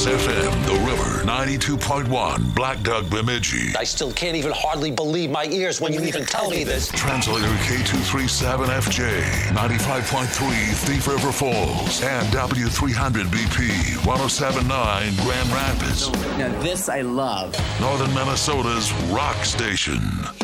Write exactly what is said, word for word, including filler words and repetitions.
Kiss F M, The River, ninety-two point one, Black Duck, Bemidji. I still can't even hardly believe my ears when you even tell me this. Translator K two thirty-seven F J, ninety-five point three, Thief River Falls, and W three hundred B P, one oh seven point nine, Grand Rapids. Now this I love. Northern Minnesota's rock station.